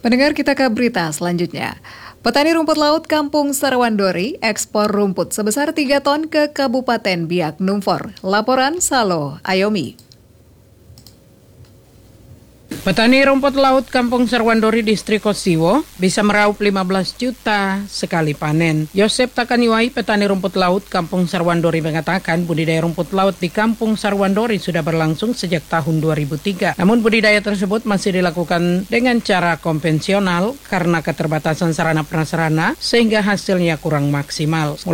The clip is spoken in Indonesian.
Pendengar, kita ke berita selanjutnya. Petani rumput laut Kampung Sarwandori ekspor rumput sebesar 3 ton ke Kabupaten Biak Numfor. Laporan Salo Ayomi. Petani rumput laut Kampung Sarwandori Distrik Osiwo bisa meraup 15 juta sekali panen. Yosep Takaniwai, petani rumput laut Kampung Sarwandori mengatakan budidaya rumput laut di Kampung Sarwandori sudah berlangsung sejak tahun 2003. Namun budidaya tersebut masih dilakukan dengan cara konvensional karena keterbatasan sarana prasarana sehingga hasilnya kurang maksimal.